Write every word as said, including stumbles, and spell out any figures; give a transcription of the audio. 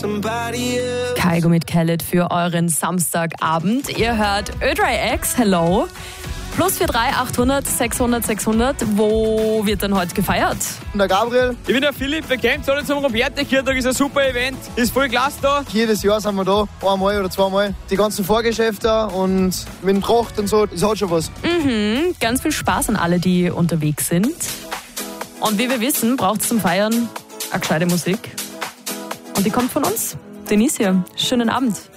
Kaigo mit Khaled für euren Samstagabend. Ihr hört Ö drei X, hello. Plus vier drei achthundert sechshundert sechshundert. Wo wird denn heute gefeiert? Der Gabriel. Ich bin der Philipp, wir kommen alle zum Roberta-Kirtag, ist ein super Event, ist voll klasse da. Jedes Jahr sind wir da, einmal oder zweimal. Die ganzen Vorgeschäfte und mit dem Tracht und so, das hat schon was. Mhm, ganz viel Spaß an alle, die unterwegs sind. Und wie wir wissen, braucht es zum Feiern eine gescheite Musik. Und die kommt von uns. Denise hier. Schönen Abend.